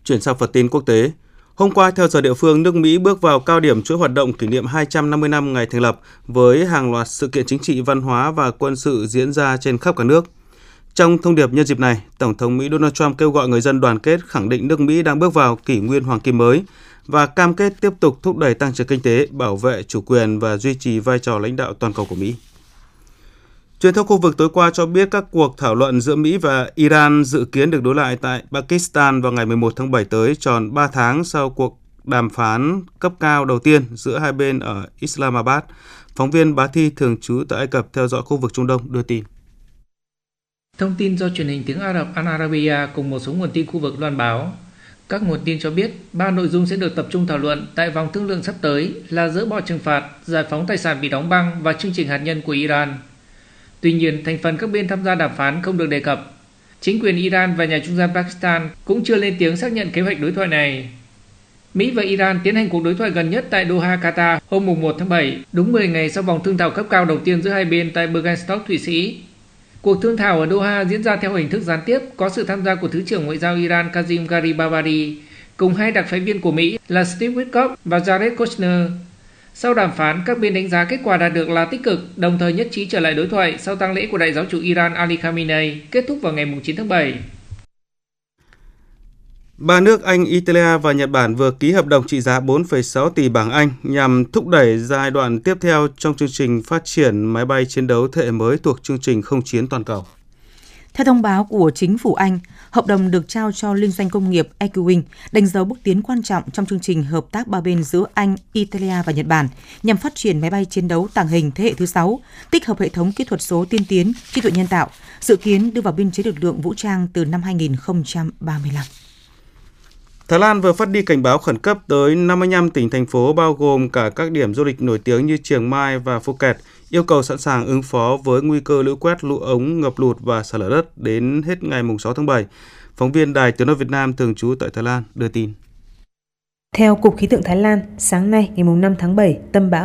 Chuyển sang phần tin quốc tế. Hôm qua, theo giờ địa phương, nước Mỹ bước vào cao điểm chuỗi hoạt động kỷ niệm 250 năm ngày thành lập với hàng loạt sự kiện chính trị, văn hóa và quân sự diễn ra trên khắp cả nước. Trong thông điệp nhân dịp này, Tổng thống Mỹ Donald Trump kêu gọi người dân đoàn kết, khẳng định nước Mỹ đang bước vào kỷ nguyên hoàng kim mới và cam kết tiếp tục thúc đẩy tăng trưởng kinh tế, bảo vệ chủ quyền và duy trì vai trò lãnh đạo toàn cầu của Mỹ. Truyền thông khu vực tối qua cho biết các cuộc thảo luận giữa Mỹ và Iran dự kiến được đối lại tại Pakistan vào ngày 11 tháng 7 tới, tròn 3 tháng sau cuộc đàm phán cấp cao đầu tiên giữa hai bên ở Islamabad. Phóng viên Bá Thi thường trú tại Ai Cập theo dõi khu vực Trung Đông đưa tin. Thông tin do truyền hình tiếng Ả Rập Al Arabiya cùng một số nguồn tin khu vực loan báo. Các nguồn tin cho biết 3 nội dung sẽ được tập trung thảo luận tại vòng thương lượng sắp tới là dỡ bỏ trừng phạt, giải phóng tài sản bị đóng băng và chương trình hạt nhân của Iran. Tuy nhiên, thành phần các bên tham gia đàm phán không được đề cập. Chính quyền Iran và nhà trung gian Pakistan cũng chưa lên tiếng xác nhận kế hoạch đối thoại này. Mỹ và Iran tiến hành cuộc đối thoại gần nhất tại Doha, Qatar hôm 1 tháng 7, đúng 10 ngày sau vòng thương thảo cấp cao đầu tiên giữa hai bên tại Bergenstock, Thụy Sĩ. Cuộc thương thảo ở Doha diễn ra theo hình thức gián tiếp, có sự tham gia của Thứ trưởng Ngoại giao Iran Kazim Garibabadi, cùng hai đặc phái viên của Mỹ là Steve Witkoff và Jared Kushner. Sau đàm phán, các bên đánh giá kết quả đạt được là tích cực, đồng thời nhất trí trở lại đối thoại sau tang lễ của đại giáo chủ Iran Ali Khamenei kết thúc vào ngày 9 tháng 7. Ba nước Anh, Italia và Nhật Bản vừa ký hợp đồng trị giá 4,6 tỷ bảng Anh nhằm thúc đẩy giai đoạn tiếp theo trong chương trình phát triển máy bay chiến đấu thế hệ mới thuộc chương trình không chiến toàn cầu. Theo thông báo của chính phủ Anh, hợp đồng được trao cho liên doanh công nghiệp Equewing, đánh dấu bước tiến quan trọng trong chương trình hợp tác ba bên giữa Anh, Italia và Nhật Bản nhằm phát triển máy bay chiến đấu tàng hình thế hệ thứ 6, tích hợp hệ thống kỹ thuật số tiên tiến, trí tuệ nhân tạo, dự kiến đưa vào biên chế lực lượng vũ trang từ năm 2035. Thái Lan vừa phát đi cảnh báo khẩn cấp tới 55 tỉnh, thành phố bao gồm cả các điểm du lịch nổi tiếng như Chiang Mai và Phuket, yêu cầu sẵn sàng ứng phó với nguy cơ lũ quét, lũ ống, ngập lụt và sạt lở đất đến hết ngày 6 tháng 7. Phóng viên Đài Tiếng nói Việt Nam thường trú tại Thái Lan đưa tin. Theo Cục Khí tượng Thái Lan, sáng nay ngày 5 tháng 7, tâm bão